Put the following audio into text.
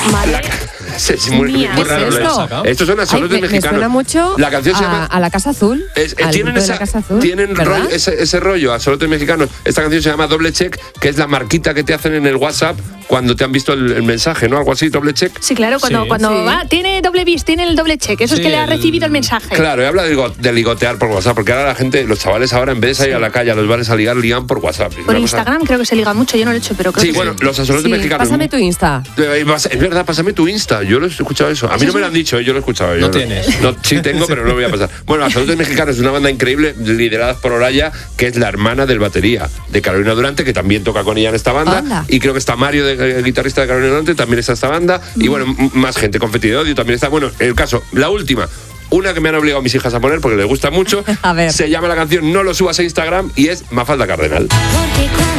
Madre Es muy raro. Estos son absolutos mexicanos. Me suena mucho la canción se llama a la Casa Azul. Tienen ese rollo, absolutos mexicanos. Esta canción se llama Doble Check, que es la marquita que te hacen en el WhatsApp cuando te han visto el mensaje, ¿no? Algo así, doble check. Sí, claro, cuando va, tiene doble bis, tiene el doble check. Eso es que le ha recibido el mensaje. Claro, y habla de ligotear por WhatsApp, porque ahora la gente, los chavales ahora, en vez de salir a la calle a los bares a ligar, ligan por WhatsApp. Por Instagram creo que se liga mucho, yo no lo he hecho, pero creo que bueno, los absolutos mexicanos. Pásame tu Insta. Es verdad, pásame tu Insta. Yo lo he escuchado eso. A mí no me lo han dicho, yo lo he escuchado. No tienes. No, sí tengo, pero no lo voy a pasar. Bueno, Absolutos Mexicanos es una banda increíble, liderada por Oraya, que es la hermana del batería de Carolina Durante, que también toca con ella en esta banda. Anda. Y creo que está Mario, el guitarrista de Carolina Durante, también está esta banda. Y bueno, más gente, Confeti de Odio también está. Bueno, el caso, la última. Una que me han obligado mis hijas a poner porque les gusta mucho. A ver. Se llama la canción No lo subas a Instagram y es Mafalda Cardenal. Porque